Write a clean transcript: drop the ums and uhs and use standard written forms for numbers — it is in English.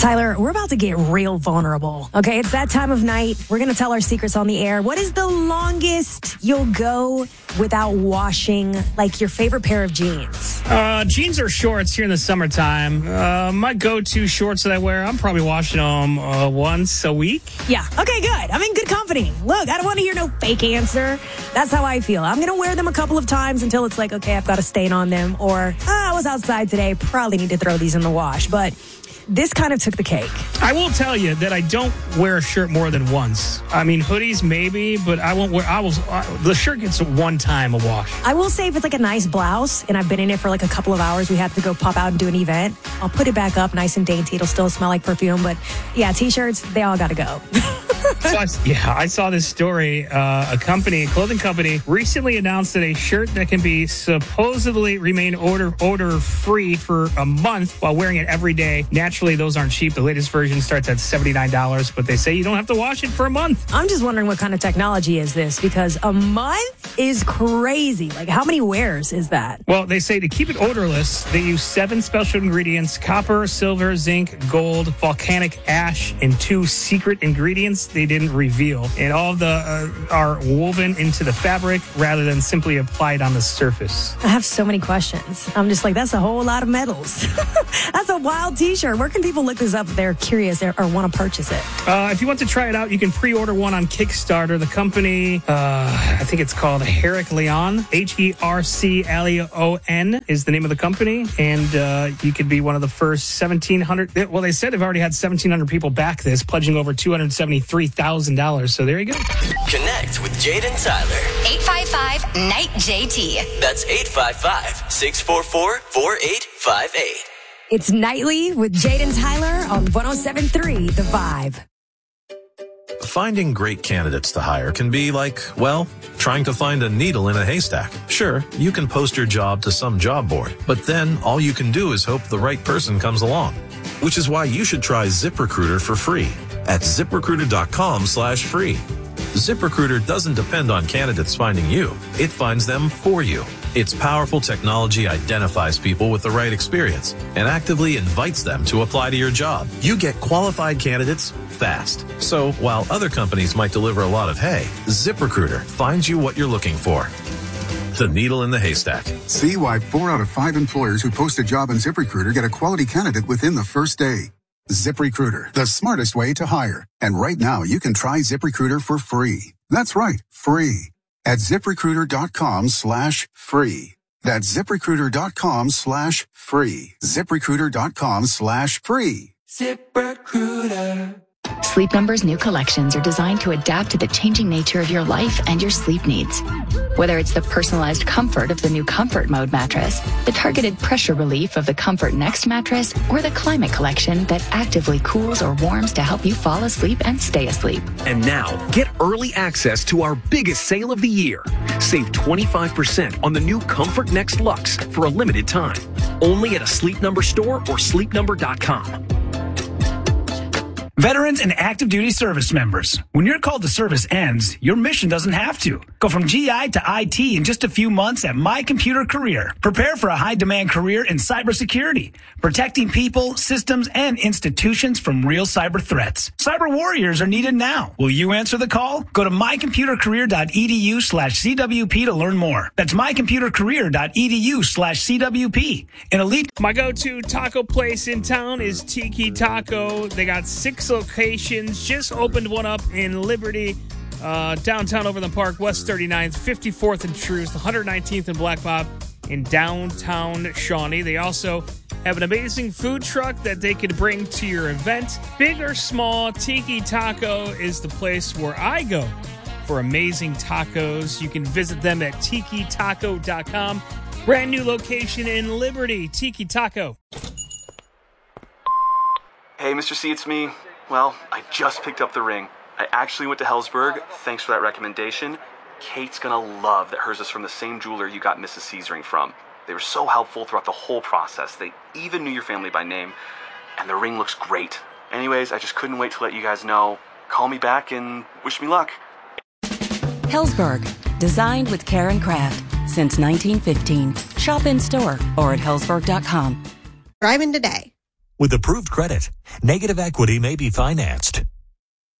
Tyler, we're about to get real vulnerable. Okay, it's that time of night. We're going to tell our secrets on the air. What is the longest you'll go without washing, like your favorite pair of jeans? Jeans or shorts here in the summertime. My go-to shorts that I wear, I'm probably washing them once a week. Yeah, okay, good. I'm in good company. Look, I don't want to hear no fake answer. That's how I feel. I'm going to wear them a couple of times until it's like, okay, I've got a stain on them. Or, I was outside today, probably need to throw these in the wash. But this kind of took the cake. I will tell you that I don't wear a shirt more than once. I mean, hoodies maybe, but I won't wear. The shirt gets one time a wash. I will say if it's like a nice blouse and I've been in it for like a couple of hours, we had to go pop out and do an event, I'll put it back up nice and dainty. It'll still smell like perfume, but yeah, t-shirts, they all got to go. I saw this story. A clothing company, recently announced that a shirt that can be supposedly remain odor free for a month while wearing it every day. Naturally, those aren't cheap. The latest version starts at $79, but they say you don't have to wash it for a month. I'm just wondering what kind of technology is this, because a month is crazy. Like, how many wears is that? Well, they say to keep it odorless, they use 7 special ingredients: copper, silver, zinc, gold, volcanic ash, and 2 secret ingredients they didn't reveal. And all of the are woven into the fabric rather than simply applied on the surface. I have so many questions. I'm just like, that's a whole lot of metals. That's a wild t-shirt. Where can people look this up if they're curious or want to purchase it? If you want to try it out, you can pre-order one on Kickstarter. The company, I think it's called Hercleon, Hercleon is the name of the company. And you could be one of the first 1,700. Well, they said they've already had 1,700 people back this, pledging over $273,000. So there you go. Connect with Jade and Tyler. 855-NIGHT-JT. That's 855-644-4858. It's Nightly with Jade and Tyler on 107.3 The Vibe. Finding great candidates to hire can be like, well, trying to find a needle in a haystack. Sure, you can post your job to some job board, but then all you can do is hope the right person comes along. Which is why you should try ZipRecruiter for free at ZipRecruiter.com/free. ZipRecruiter doesn't depend on candidates finding you. It finds them for you. Its powerful technology identifies people with the right experience and actively invites them to apply to your job. You get qualified candidates fast. So while other companies might deliver a lot of hay, ZipRecruiter finds you what you're looking for. The needle in the haystack. See why 4 out of 5 employers who post a job on ZipRecruiter get a quality candidate within the first day. ZipRecruiter, the smartest way to hire. And right now, you can try ZipRecruiter for free. That's right, free. At ZipRecruiter.com/free. That's ZipRecruiter.com/free. ZipRecruiter.com/free. ZipRecruiter. Sleep Number's new collections are designed to adapt to the changing nature of your life and your sleep needs. Whether it's the personalized comfort of the new Comfort Mode mattress, the targeted pressure relief of the Comfort Next mattress, or the Climate Collection that actively cools or warms to help you fall asleep and stay asleep. And now, get early access to our biggest sale of the year. Save 25% on the new Comfort Next Luxe for a limited time. Only at a Sleep Number store or sleepnumber.com. Veterans and active duty service members, when your call to service ends, your mission doesn't have to. Go from GI to IT in just a few months at My Computer Career. Prepare for a high-demand career in cybersecurity, protecting people, systems, and institutions from real cyber threats. Cyber warriors are needed now. Will you answer the call? Go to mycomputercareer.edu/CWP to learn more. That's mycomputercareer.edu/CWP. An elite. My go-to taco place in town is Tiki Taco. They got 6 locations. Just opened one up in Liberty, downtown Overland Park, West 39th, 54th and Truist, 119th and Black Bob in downtown Shawnee. They also have an amazing food truck that they could bring to your event. Big or small, Tiki Taco is the place where I go for amazing tacos. You can visit them at tikitaco.com. Brand new location in Liberty, Tiki Taco. Hey, Mr. C, it's me. Well, I just picked up the ring. I actually went to Helzberg. Thanks for that recommendation. Kate's gonna love that hers is from the same jeweler you got Mrs. C's ring from. They were so helpful throughout the whole process. They even knew your family by name. And the ring looks great. Anyways, I just couldn't wait to let you guys know. Call me back and wish me luck. Helzberg. Designed with care and craft. Since 1915. Shop in store or at Helzberg.com. Driving today. With approved credit, negative equity may be financed.